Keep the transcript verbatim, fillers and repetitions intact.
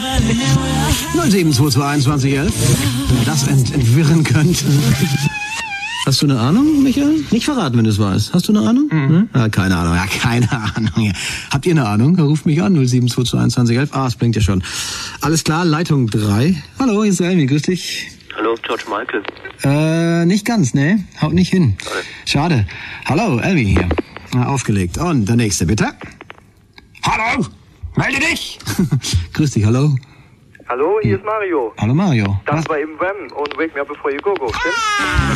null sieben zwei zwei einundzwanzig elf. Wenn das ent entwirren könnte. Hast du eine Ahnung, Michael? Nicht verraten, wenn du es weißt. Hast du eine Ahnung? Mhm. Hm? Ja, keine Ahnung. Ja, keine Ahnung. Ja. Habt ihr eine Ahnung? Ruft mich an, null sieben zwei zwei einundzwanzig elf. Ah, es blinkt ja schon. Alles klar, Leitung drei. Hallo, hier ist Elmi, grüß dich. Hallo, George Michael. Äh, nicht ganz, ne? Haut nicht hin. Schade. Hallo, Elmi hier. Na, aufgelegt. Und der nächste, bitte. Hallo, melde dich. Grüß dich, hallo. Hallo, hier ist Mario. Hallo, Mario. Das Was? war eben Wham und Wake Me Up Before You Go Go, stimmt?